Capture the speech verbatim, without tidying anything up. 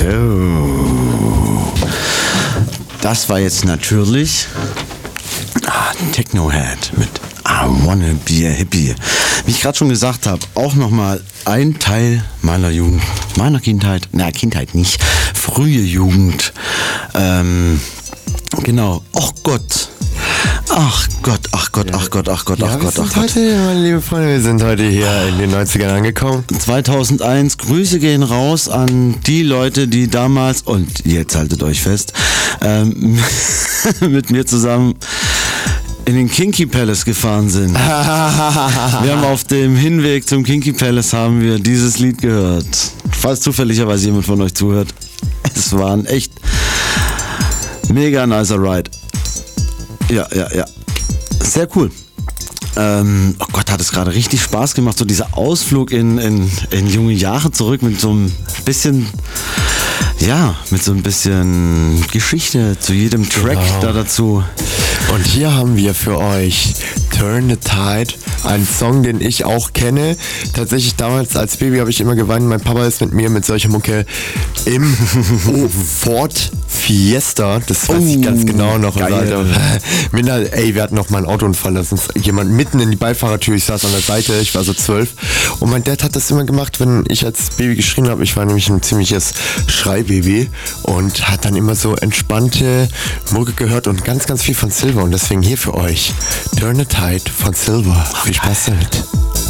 So. Das war jetzt natürlich ah, Technohead mit I Wanna Be a Hippie. Wie ich gerade schon gesagt habe, auch nochmal ein Teil meiner Jugend, meiner Kindheit, na Kindheit nicht, frühe Jugend. Ähm, genau, ach Gott. Ach Gott, ach Gott, ach Gott, ach Gott, ja, ach Gott, ach Gott. Heute, meine liebe Freunde, wir sind heute hier in den neunzigern angekommen. zweitausendeins, Grüße gehen raus an die Leute, die damals, und jetzt haltet euch fest, ähm, mit mir zusammen in den Kinky Palace gefahren sind. Wir haben auf dem Hinweg zum Kinky Palace haben wir dieses Lied gehört. Falls zufälligerweise jemand von euch zuhört. Es war ein echt mega nicer Ride. Ja, ja, ja. Sehr cool. Ähm, oh Gott, hat es gerade richtig Spaß gemacht, so dieser Ausflug in, in, in junge Jahre zurück mit so ein bisschen, ja, mit so ein bisschen Geschichte zu jedem Track genau. da dazu. Und hier haben wir für euch Turn the Tide, einen Song, den ich auch kenne. Tatsächlich damals als Baby habe ich immer geweint. Mein Papa ist mit mir mit solcher Mucke im oh, Ford Fiesta, das weiß oh, ich ganz genau noch. Und Alter, Minder, ey, wir hatten noch mal einen Autounfall, da ist uns jemand mitten in die Beifahrertür, ich saß an der Seite, ich war so zwölf. Und mein Dad hat das immer gemacht, wenn ich als Baby geschrien habe. Ich war nämlich ein ziemliches Schreibaby und hat dann immer so entspannte Mucke gehört und ganz, ganz viel von Silver. Und deswegen hier für euch Turn the Tide von Silver. Viel Spaß damit.